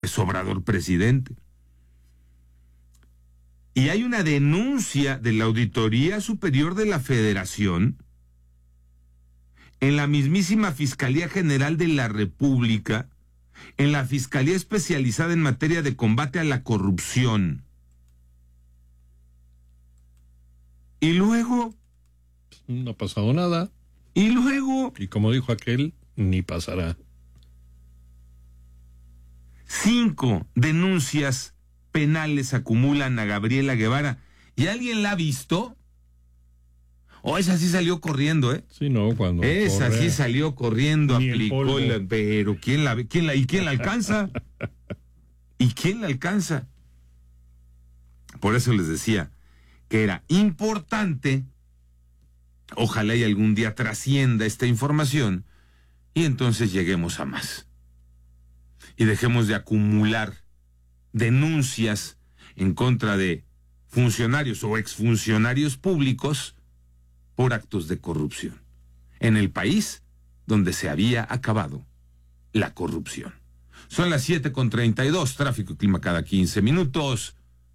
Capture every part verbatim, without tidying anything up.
López Obrador presidente. Y hay una denuncia de la Auditoría Superior de la Federación en la mismísima Fiscalía General de la República, en la Fiscalía Especializada en Materia de Combate a la Corrupción. Y luego... No ha pasado nada. Y luego... Y como dijo aquel, ni pasará. Cinco denuncias penales acumulan a Gabriela Guevara. ¿Y alguien la ha visto? O oh, esa sí salió corriendo, ¿eh? Sí, no, cuando Esa corre, sí salió corriendo, aplicó la... Pero ¿quién la, quién la, ¿y quién la alcanza? ¿Y quién la alcanza? Por eso les decía que era importante, ojalá y algún día trascienda esta información, y entonces lleguemos a más. Y dejemos de acumular denuncias en contra de funcionarios o exfuncionarios públicos por actos de corrupción, en el país donde se había acabado la corrupción. Son las siete con treinta y dos, tráfico y clima cada quince minutos.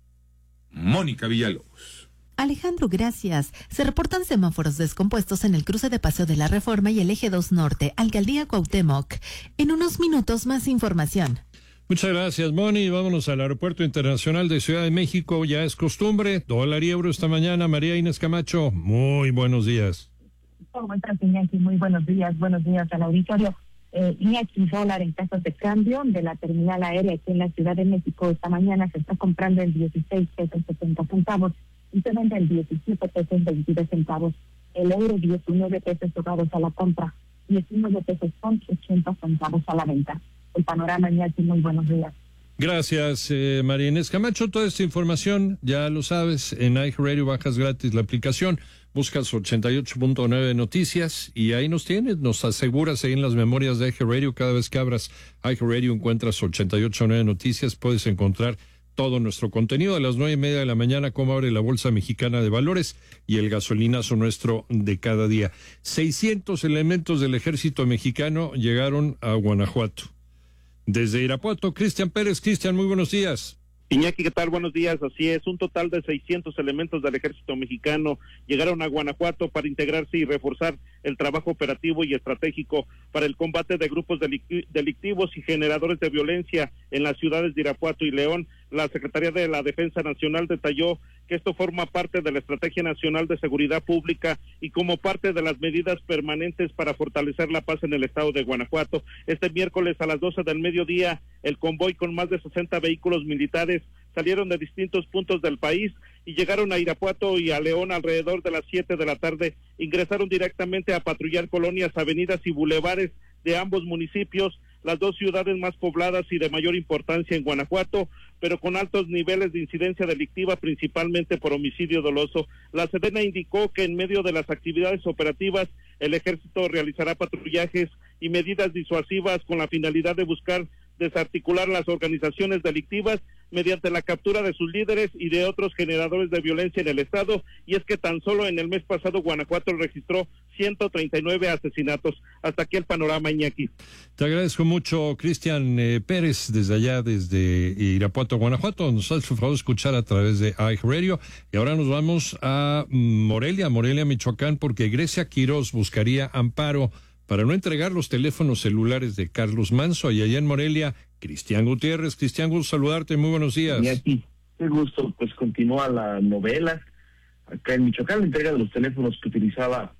Mónica Villalobos. Alejandro, gracias. Se reportan semáforos descompuestos en el cruce de Paseo de la Reforma y el Eje dos Norte, Alcaldía Cuauhtémoc. En unos minutos más información. Muchas gracias, Moni. Vámonos al Aeropuerto Internacional de Ciudad de México. Ya es costumbre. Dólar y euro esta mañana. María Inés Camacho, muy buenos días. ¿Cómo estás, Iñaki? Muy buenos días. Buenos días al auditorio. Eh, Iñaki, dólar en tasas de cambio de la terminal aérea aquí en la Ciudad de México esta mañana se está comprando en dieciséis pesos setenta centavos y se vende en diecisiete pesos veintidós centavos. El euro diecinueve pesos cerrados a la compra, diecinueve pesos con ochenta centavos a la venta. El panorama, Iñaki, muy buenos días. Gracias, eh, María Inés Camacho. Toda esta información, ya lo sabes, en iHeartRadio bajas gratis la aplicación, buscas ochenta y ocho punto nueve Noticias y ahí nos tienes, nos aseguras ahí en las memorias de iHeartRadio. Cada vez que abras iHeartRadio encuentras ochenta y ocho punto nueve Noticias, puedes encontrar todo nuestro contenido. A las nueve y media de la mañana, cómo abre la Bolsa Mexicana de Valores y el gasolinazo nuestro de cada día. seiscientos elementos del ejército mexicano llegaron a Guanajuato. Desde Irapuato, Cristian Pérez. Cristian, muy buenos días. Iñaki, ¿qué tal? Buenos días. Así es, un total de seiscientos elementos del ejército mexicano llegaron a Guanajuato para integrarse y reforzar el trabajo operativo y estratégico para el combate de grupos delictivos y generadores de violencia en las ciudades de Irapuato y León. La Secretaría de la Defensa Nacional detalló que esto forma parte de la Estrategia Nacional de Seguridad Pública y como parte de las medidas permanentes para fortalecer la paz en el estado de Guanajuato. Este miércoles a las doce del mediodía, el convoy con más de sesenta vehículos militares salieron de distintos puntos del país y llegaron a Irapuato y a León alrededor de las siete de la tarde. Ingresaron directamente a patrullar colonias, avenidas y bulevares de ambos municipios, las dos ciudades más pobladas y de mayor importancia en Guanajuato, pero con altos niveles de incidencia delictiva, principalmente por homicidio doloso. La Sedena indicó que en medio de las actividades operativas, el ejército realizará patrullajes y medidas disuasivas con la finalidad de buscar desarticular las organizaciones delictivas mediante la captura de sus líderes y de otros generadores de violencia en el estado. Y es que tan solo en el mes pasado Guanajuato registró ciento treinta y nueve asesinatos. Hasta aquí el panorama, Iñaki. Te agradezco mucho, Cristian eh, Pérez, desde allá, desde Irapuato, Guanajuato. Nos has por favor escuchar a través de iHeartRadio. Y ahora nos vamos a Morelia, Morelia, Michoacán, porque Grecia Quirós buscaría amparo para no entregar los teléfonos celulares de Carlos Manso. Y allá en Morelia, Cristian Gutiérrez. Cristian, gusto saludarte, muy buenos días. Y aquí, qué gusto, pues continúa la novela. Acá en Michoacán, la entrega de los teléfonos que utilizaba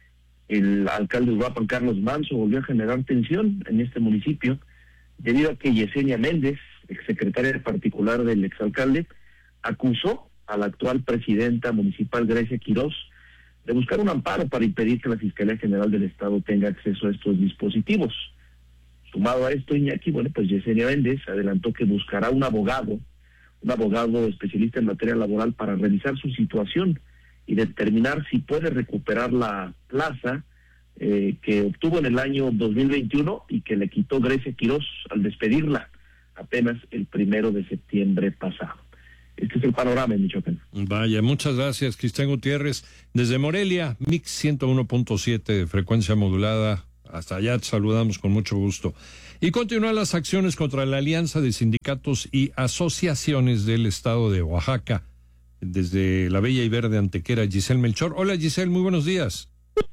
el alcalde de Uruapan, Carlos Manso, volvió a generar tensión en este municipio, debido a que Yesenia Méndez, exsecretaria particular del exalcalde, acusó a la actual presidenta municipal, Grecia Quirós, de buscar un amparo para impedir que la Fiscalía General del Estado tenga acceso a estos dispositivos. Sumado a esto, Iñaki, bueno, pues Yesenia Méndez adelantó que buscará un abogado, un abogado especialista en materia laboral para revisar su situación y determinar si puede recuperar la plaza eh, que obtuvo en el año dos mil veintiuno y que le quitó Grecia Quirós al despedirla apenas el primero de septiembre pasado. Este es el panorama en Michoacán. Vaya, muchas gracias, Cristian Gutiérrez. Desde Morelia, Mix ciento uno punto siete de frecuencia modulada, Hasta allá te saludamos con mucho gusto. Y continúan las acciones contra la Alianza de Sindicatos y Asociaciones del Estado de Oaxaca. Desde la bella y verde Antequera, Giselle Melchor. Hola Giselle, muy buenos días.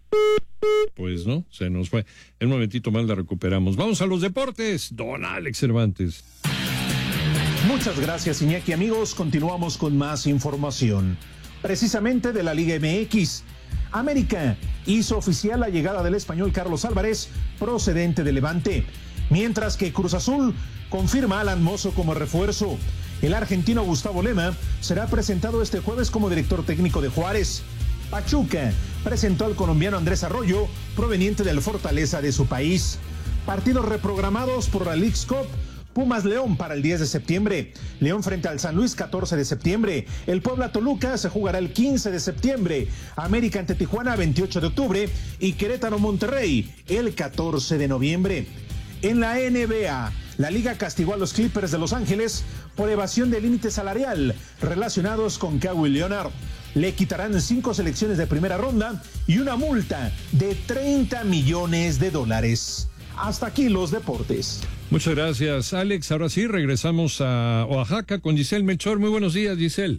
Pues no, se nos fue. En un momentito más la recuperamos. Vamos a los deportes. Don Alex Cervantes. Muchas gracias, Iñaki. Amigos, continuamos con más información. Precisamente de la Liga M X. América hizo oficial la llegada del español Carlos Álvarez, procedente de Levante. Mientras que Cruz Azul confirma a Alan Mozo como refuerzo. El argentino Gustavo Lema será presentado este jueves como director técnico de Juárez. Pachuca presentó al colombiano Andrés Arroyo, proveniente del Fortaleza de su país. Partidos reprogramados por la Leagues Cup. Pumas León para el diez de septiembre. León frente al San Luis catorce de septiembre. El Puebla Toluca se jugará el quince de septiembre. América ante Tijuana veintiocho de octubre. Y Querétaro Monterrey el catorce de noviembre. En la N B A, la liga castigó a los Clippers de Los Ángeles por evasión del límite salarial relacionados con Kawhi Leonard. Le quitarán cinco selecciones de primera ronda y una multa de treinta millones de dólares. Hasta aquí los deportes. Muchas gracias, Alex. Ahora sí, regresamos a Oaxaca con Giselle Melchor. Muy buenos días, Giselle.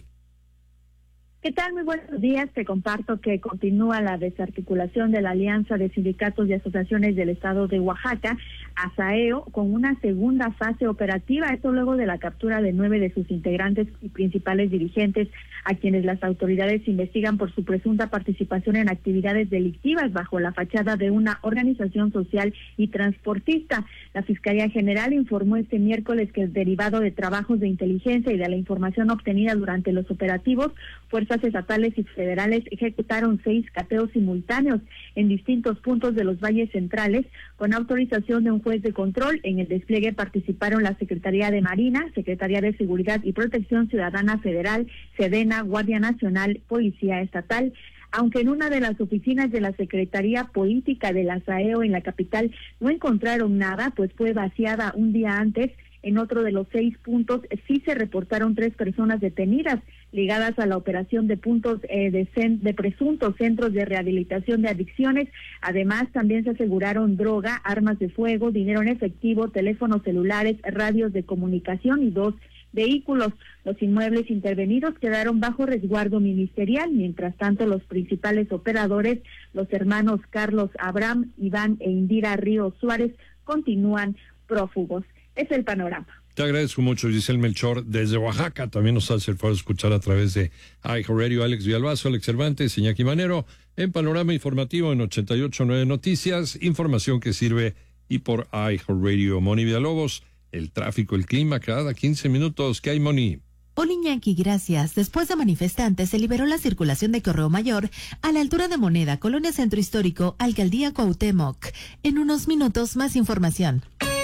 ¿Qué tal? Muy buenos días. Te comparto que continúa la desarticulación de la Alianza de Sindicatos y Asociaciones del Estado de Oaxaca, ASAEO, con una segunda fase operativa. Esto luego de la captura de nueve de sus integrantes y principales dirigentes, a quienes las autoridades investigan por su presunta participación en actividades delictivas bajo la fachada de una organización social y transportista. La Fiscalía General informó este miércoles que, derivado de trabajos de inteligencia y de la información obtenida durante los operativos, fuerzas estatales y federales ejecutaron seis cateos simultáneos en distintos puntos de los valles centrales con autorización de un juez de control. En el despliegue participaron la Secretaría de Marina, Secretaría de Seguridad y Protección Ciudadana Federal, Sedena, Guardia Nacional, Policía Estatal. Aunque en una de las oficinas de la Secretaría Política de la ASAEO en la capital no encontraron nada, pues fue vaciada un día antes. En otro de los seis puntos sí se reportaron tres personas detenidas ligadas a la operación de puntos eh, de, cen, de presuntos centros de rehabilitación de adicciones. Además, también se aseguraron droga, armas de fuego, dinero en efectivo, teléfonos celulares, radios de comunicación y dos vehículos. Los inmuebles intervenidos quedaron bajo resguardo ministerial. Mientras tanto, los principales operadores, los hermanos Carlos Abraham, Iván e Indira Ríos Suárez, continúan prófugos. Es el panorama. Te agradezco mucho, Giselle Melchor. Desde Oaxaca también nos hace el favor de escuchar a través de iHeartRadio. Alex Villalbazo, Alex Cervantes, Iñaki Manero, en Panorama Informativo en ochenta y ocho punto nueve Noticias, información que sirve y por iHeartRadio. Moni Villalobos, el tráfico, el clima, cada quince minutos. ¿Qué hay, Moni? Hola Iñaki, gracias. Después de manifestantes, se liberó la circulación de Correo Mayor a la altura de Moneda, Colonia Centro Histórico, Alcaldía Cuauhtémoc. En unos minutos, más información.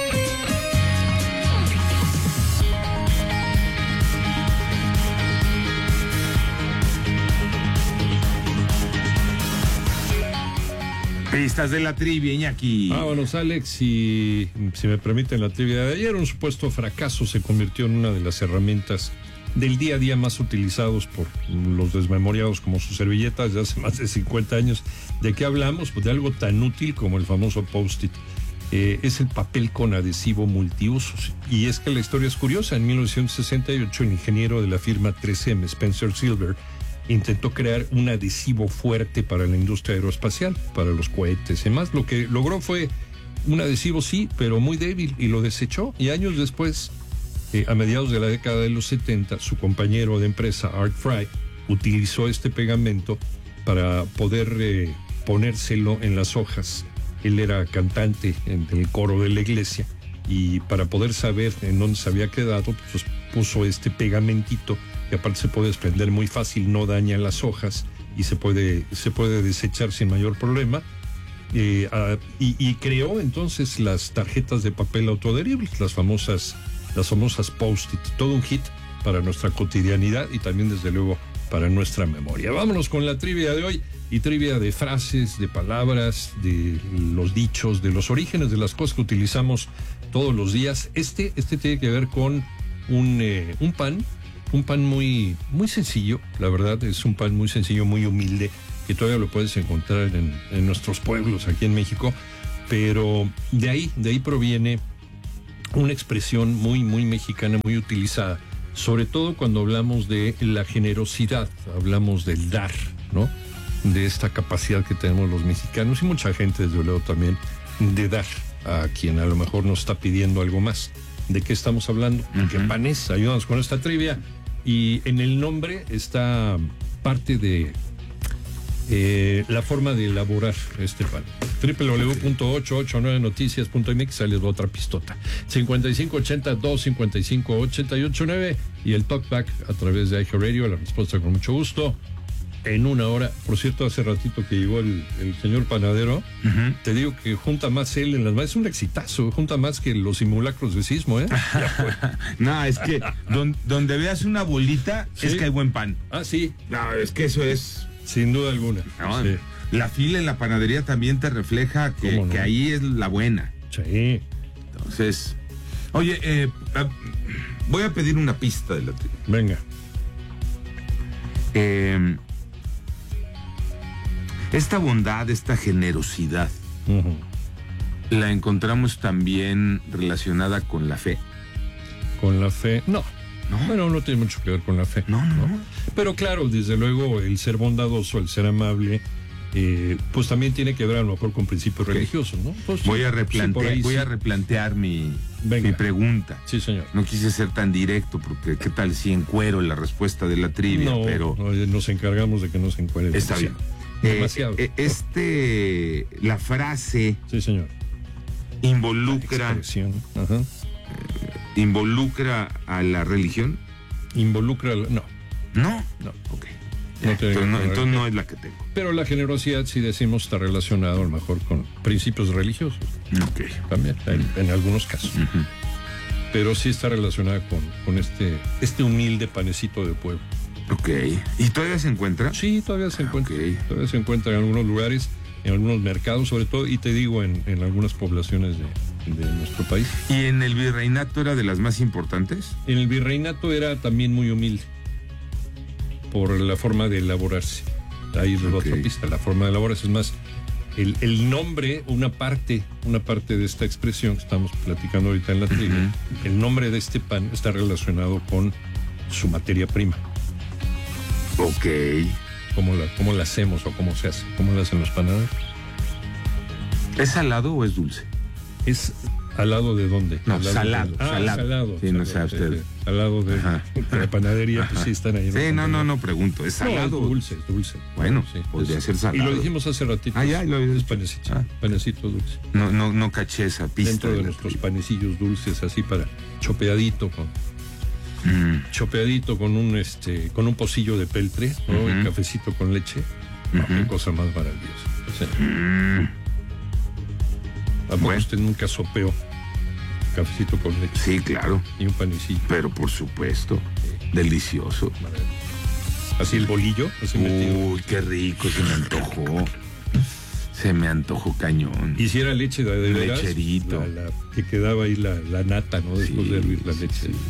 Pistas de la trivia, Iñaki. Vámonos, Alex, y si me permiten la trivia de ayer, un supuesto fracaso se convirtió en una de las herramientas del día a día más utilizados por los desmemoriados como sus servilletas de hace más de cincuenta años. ¿De qué hablamos? Pues de algo tan útil como el famoso Post-it. Eh, es el papel con adhesivo multiusos. Y es que la historia es curiosa. En mil novecientos sesenta y ocho, el ingeniero de la firma tres eme, Spencer Silver, intentó crear un adhesivo fuerte para la industria aeroespacial, para los cohetes y demás. Lo que logró fue un adhesivo, sí, pero muy débil, y lo desechó. Y años después, eh, a mediados de la década de los setenta, su compañero de empresa, Art Fry, utilizó este pegamento para poder eh, ponérselo en las hojas. Él era cantante en el coro de la iglesia, y para poder saber en dónde se había quedado, pues puso este pegamentito, que aparte se puede desprender muy fácil, no daña las hojas y se puede, se puede desechar sin mayor problema. Eh, uh, y, y creó entonces las tarjetas de papel autoadheribles, las famosas, las famosas Post-it, todo un hit para nuestra cotidianidad y también desde luego para nuestra memoria. Vámonos con la trivia de hoy, y trivia de frases, de palabras, de los dichos, de los orígenes de las cosas que utilizamos todos los días. Este, este tiene que ver con un, eh, un pan, un pan muy, muy sencillo, la verdad es un pan muy sencillo, muy humilde, que todavía lo puedes encontrar en, en nuestros pueblos aquí en México. Pero de ahí, de ahí proviene una expresión muy, muy mexicana, muy utilizada, sobre todo cuando hablamos de la generosidad, hablamos del dar, ¿no? De esta capacidad que tenemos los mexicanos y mucha gente, desde luego, también de dar a quien a lo mejor nos está pidiendo algo más. ¿De qué estamos hablando? Uh-huh. ¿Qué pan es? Ayúdanos con esta trivia. Y en el nombre está parte de eh, la forma de elaborar este pan. doble u doble u doble u punto ochocientos ochenta y nueve noticias punto m x, sale otra pistota. cincuenta y cinco ochenta, dos cincuenta y cinco ochenta y ocho nueve y el talkback a través de iHeartRadio. La respuesta con mucho gusto. En una hora. Por cierto, hace ratito que llegó el, el señor panadero, uh-huh. te digo que junta más él en las manos. Es un exitazo, junta más que los simulacros de sismo, ¿eh? No, es que don, donde veas una bolita, ¿sí? Es que hay buen pan. Ah, sí. No, es que eso es... Sin duda alguna. No, sí. La fila en la panadería también te refleja que, no? que ahí es la buena. Sí. Entonces, oye, eh, voy a pedir una pista de la trivia. Venga. Eh... Esta bondad, esta generosidad, uh-huh. la encontramos también relacionada con la fe. ¿Con la fe? No. ¿No? Bueno, no tiene mucho que ver con la fe. No, no. ¿no? Pero claro, desde luego, el ser bondadoso, el ser amable, eh, pues también tiene que ver a lo mejor con principios okay. religiosos, ¿no? Pues, voy a replantear, sí, voy sí. a replantear mi, mi pregunta. Sí, señor. No quise ser tan directo, porque qué tal si encuero la respuesta de la trivia, no, pero... No, nos encargamos de que no se encuere. Está bien. Demasiado. Eh, este, la frase sí, señor. involucra, Ajá. Eh, involucra a la religión. Involucra, a la, no, no, no, ok. No entonces, no, entonces no es la que tengo. Pero la generosidad, si decimos, está relacionado a lo mejor con principios religiosos. Ok. También, en, en algunos casos. Uh-huh. Pero sí está relacionada con, con este, este humilde panecito de pueblo. Ok. ¿Y todavía se encuentra? Sí, todavía se encuentra. Okay. Todavía se encuentra en algunos lugares, en algunos mercados, sobre todo, y te digo, en, en algunas poblaciones de, de nuestro país. ¿Y en el virreinato era de las más importantes? En el virreinato era también muy humilde, por la forma de elaborarse. Ahí es la okay. otra pista. La forma de elaborarse es más, el, el nombre, una parte, una parte de esta expresión que estamos platicando ahorita en la trivia, uh-huh. el nombre de este pan está relacionado con su materia prima. Ok. ¿Cómo la, cómo la hacemos o cómo se hace? ¿Cómo la hacen los panaderos? ¿Es salado o es dulce? ¿Es al lado de dónde? No, al lado salado. De, ah, salado. salado. Sí, salado, no sabe usted. De, de, al lado de, de la panadería, pues sí están ahí. Sí, no, no, no, pregunto. ¿Es salado? No, es dulce, dulce. Bueno, sí, podría es, ser salado. Y lo dijimos hace ratito. Ah, ya, lo es panecito. Ah. Panecito dulce. No, no, no caché esa pista. Dentro de, de nuestros panecillos dulces, así para chopeadito con... Mm. chopeadito con un este con un pocillo de peltre, ¿no? Uh-huh. El cafecito con leche. Uh-huh. No, qué cosa más maravillosa. O sea, mm. ¿A poco bueno. usted nunca sopeó cafecito con leche? Sí, claro. Y un panecillo. Pero por supuesto, sí. Delicioso. Así el bolillo. Así Uy, metido. Qué rico, se me antojó. Se me antojó cañón. Y si era leche de, de veras, lecherito. La, la, que quedaba ahí la, la nata, ¿no? Después sí, de hervir la leche. Sí.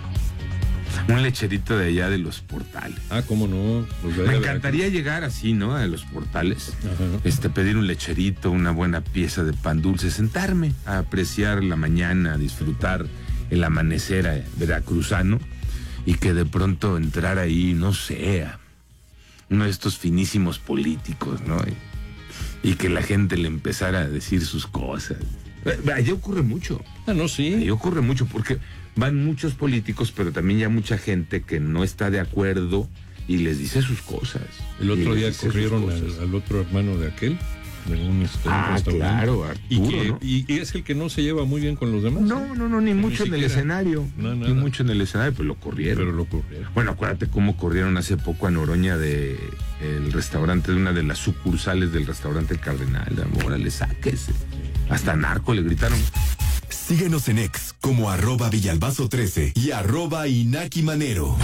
Un lecherito de allá de los Portales. Ah, cómo no. Me encantaría llegar así, ¿no? A los Portales. Ajá. Este, pedir un lecherito, una buena pieza de pan dulce, sentarme a apreciar la mañana, a disfrutar el amanecer veracruzano y que de pronto entrar ahí, no sé, a uno de estos finísimos políticos, ¿no? Y, y que la gente le empezara a decir sus cosas. Allá ocurre mucho. Ah, no, sí. Allá ocurre mucho porque van muchos políticos, pero también ya mucha gente que no está de acuerdo y les dice sus cosas. El otro día corrieron al, al otro hermano de aquel, de un, este, ah, un restaurante. Claro, Arturo, y, que, ¿no? y, y es el que no se lleva muy bien con los demás. No, no, no, ni, ni mucho siquiera. En el escenario. No, ni mucho en el escenario, pero lo corrieron. Pero lo corrieron. Bueno, acuérdate cómo corrieron hace poco a Noroña de el restaurante, de una de las sucursales del restaurante El Cardenal. Órale, sáquese. Hasta narco le gritaron. Síguenos en X como arroba Villalbazo trece y arroba Inaki Manero.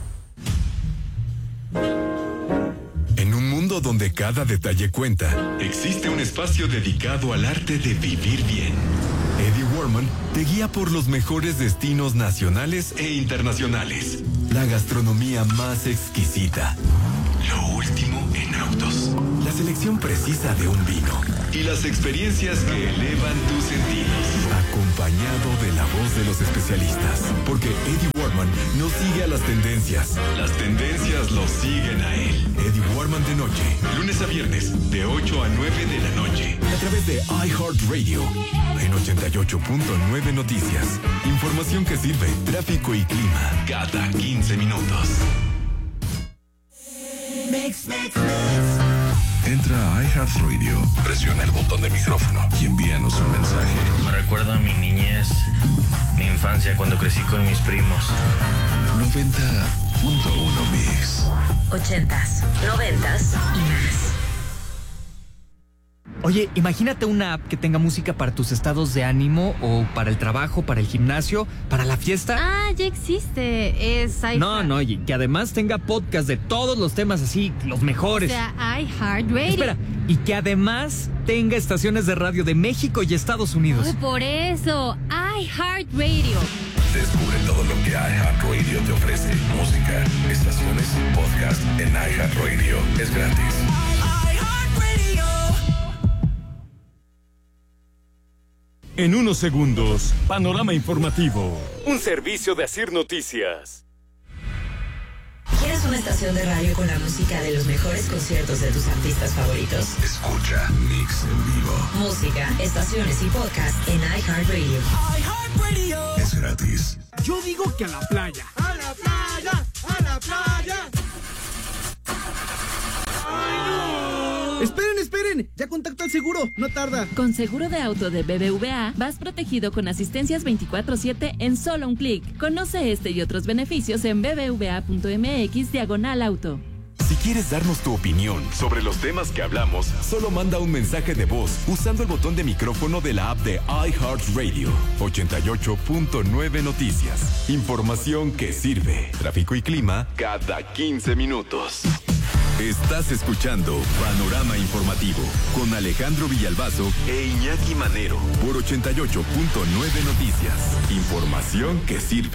En un mundo donde cada detalle cuenta, existe un espacio dedicado al arte de vivir bien. Eddie Warman te guía por los mejores destinos nacionales e internacionales. La gastronomía más exquisita. Lo último en autos. La selección precisa de un vino. y las experiencias que elevan tus sentidos. Acompañado de la voz de los especialistas. Porque Eddie Warman no sigue a las tendencias. Las tendencias lo siguen a él. Eddie Warman de noche. Lunes a viernes, de ocho a nueve de la noche. A través de iHeartRadio. En ochenta y ocho punto nueve Noticias. Información que sirve. Tráfico y clima. Cada quince minutos. Mix, mix, mix. Entra a iHeartRadio, presiona el botón de micrófono y envíanos un mensaje. Me recuerda a mi niñez, mi infancia cuando crecí con mis primos. noventa punto uno Mix. Ochentas, noventas y más. Oye, imagínate una app que tenga música para tus estados de ánimo o para el trabajo, para el gimnasio, para la fiesta. Ah, ya existe. Es iHeart. No, no, y que además tenga podcast de todos los temas así, los mejores. O sea, iHeartRadio. Espera, y que además tenga estaciones de radio de México y Estados Unidos. Ay, por eso, iHeartRadio. Descubre todo lo que iHeartRadio te ofrece. Música, estaciones, podcast en iHeartRadio. Es gratis. En unos segundos, Panorama Informativo. Un servicio de Asir Noticias. ¿Quieres una estación de radio con la música de los mejores conciertos de tus artistas favoritos? Escucha Mix en vivo. Música, estaciones y podcast en iHeartRadio. iHeartRadio. Es gratis. Yo digo que a la playa. ¡A la playa! ¡A la playa! ¡Ay, no! Esperen, esperen, ya contacto al seguro, no tarda. Con seguro de auto de B B V A, vas protegido con asistencias veinticuatro siete en solo un clic. Conoce este y otros beneficios en bbva.mx diagonal auto. Si quieres darnos tu opinión sobre los temas que hablamos, solo manda un mensaje de voz usando el botón de micrófono de la app de iHeartRadio. ochenta y ocho punto nueve Noticias. Información que sirve. Tráfico y clima cada quince minutos. Estás escuchando Panorama Informativo con Alejandro Villalbazo e Iñaki Manero por ochenta y ocho punto nueve Noticias. Información que sirve.